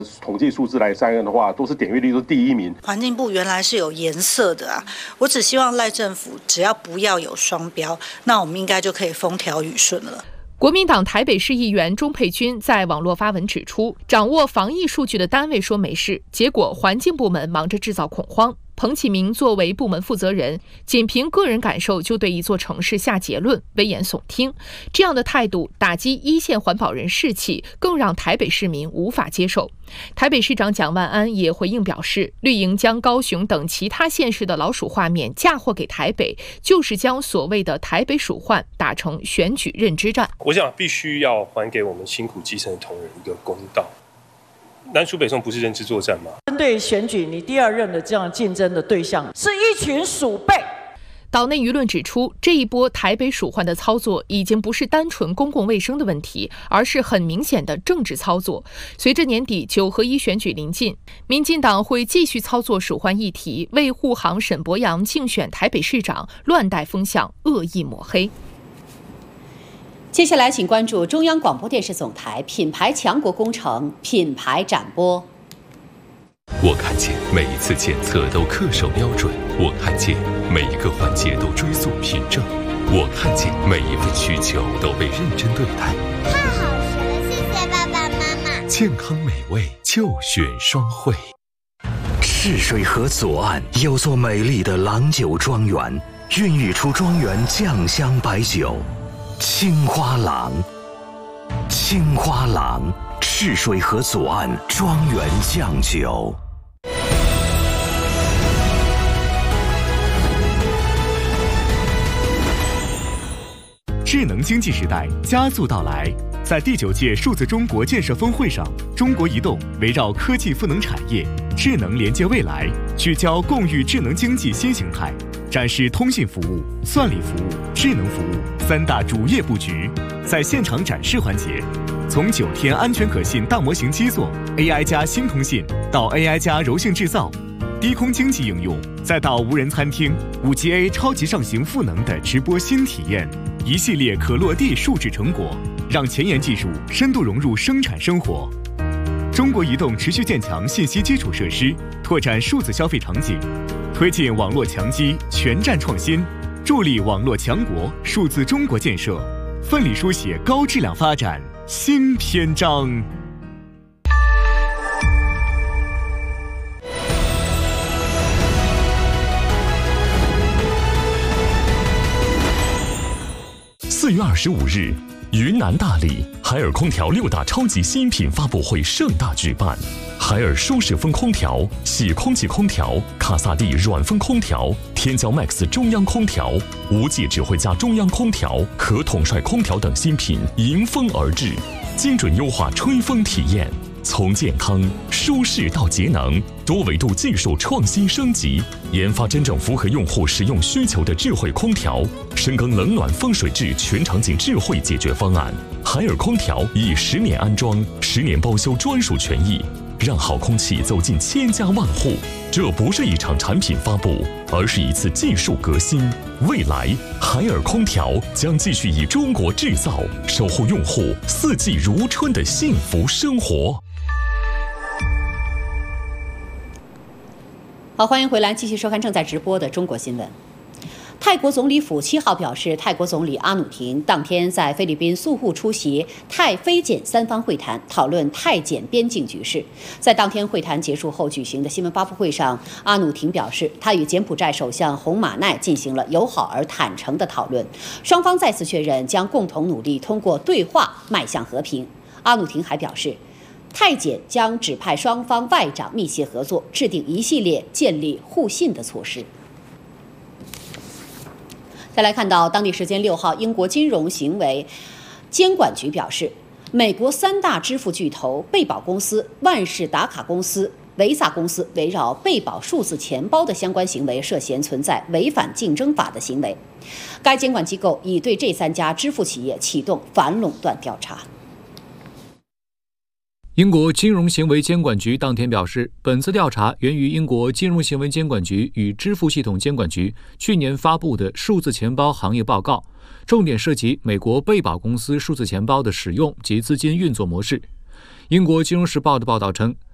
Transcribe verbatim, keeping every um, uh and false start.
统计数字来看的话，都是点阅率都是第一名。 环境部原来是有颜色的啊，我只希望赖政府只要不要有双标，那我们应该就可以风调雨顺了。 国民党台北市议员钟佩君在网络发文指出，掌握防疫数据的单位说没事，结果环境部门忙着制造恐慌。彭启明作为部门负责人，仅凭个人感受就对一座城市下结论，危言耸听，这样的态度打击一线环保人士气，更让台北市民无法接受。台北市长蒋万安也回应表示，绿营将高雄等其他县市的老鼠画面嫁祸给台北，就是将所谓的台北鼠患打成选举认知战。 我想必须要还给我们辛苦基层的同仁一个公道。南署北送不是认知作战吗？ 针对选举，你第二任的这样竞争的对象是一群鼠辈。 岛内舆论指出，这一波台北鼠患的操作已经不是单纯公共卫生的问题，而是很明显的政治操作。随着年底九合一选举临近，民进党会继续操作鼠患议题，为护航沈伯洋竞选台北市长乱带风向，恶意抹黑。 接下来，请关注中央广播电视总台品牌强国工程品牌展播。 我看见每一次检测都恪守标准，我看见每一个环节都追溯凭证，我看见每一份需求都被认真对待。 太好吃了，谢谢爸爸妈妈。 健康美味就选双汇。 赤水河左岸有座美丽的郎酒庄园，孕育出庄园酱香白酒。青花郎，青花郎，赤水河左岸庄园酱酒。 智能经济时代加速到来，在第九届数字中国建设峰会上，中国移动围绕科技赋能产业、智能连接未来，聚焦共育智能经济新形态，展示通信服务、算力服务、智能服务三大主业布局。在现场展示环节，从九天安全可信大模型基座 A I 加新通信到 A I 加柔性制造，低空经济应用，再到无人餐厅、五 G A 超级上行赋能的直播新体验，一系列可落地数字成果，让前沿技术深度融入生产生活。中国移动持续建强信息基础设施，拓展数字消费场景，推进网络强基全站创新，助力网络强国数字中国建设，奋力书写高质量发展新篇章。 四月二十五日，云南大理海尔空调六大超级新品发布会盛大举办。海尔舒适风空调、喜空气空调、卡萨帝软风空调、天骄 Max 中央空调、无界指挥家中央空调和统帅空调等新品迎风而至，精准优化吹风体验。从健康、舒适到节能，多维度技术创新升级，研发真正符合用户使用需求的智慧空调，深耕冷暖风水制全场景智慧解决方案。海尔空调以十年安装、十年包修专属权益，让好空气走进千家万户。这不是一场产品发布，而是一次技术革新。未来，海尔空调将继续以中国制造守护用户四季如春的幸福生活。 好，欢迎回来，继续收看正在直播的中国新闻。泰国总理府七号表示，泰国总理阿努廷当天在菲律宾宿务出席泰菲柬三方会谈，讨论泰柬边境局势。在当天会谈结束后举行的新闻发布会上，阿努廷表示，他与柬埔寨首相洪马奈进行了友好而坦诚的讨论，双方再次确认将共同努力通过对话迈向和平。阿努廷还表示，泰柬将指派双方外长密切合作，制定一系列建立互信的措施。再来看到当地时间六号，英国金融行为监管局表示，美国三大支付巨头贝宝公司、万事达卡公司、维萨公司围绕贝宝数字钱包的相关行为涉嫌存在违反竞争法的行为。该监管机构已对这三家支付企业启动反垄断调查。 英国金融行为监管局当天表示，本次调查源于英国金融行为监管局与支付系统监管局去年发布的数字钱包行业报告，重点涉及美国贝宝公司数字钱包的使用及资金运作模式。英国金融时报的报道称，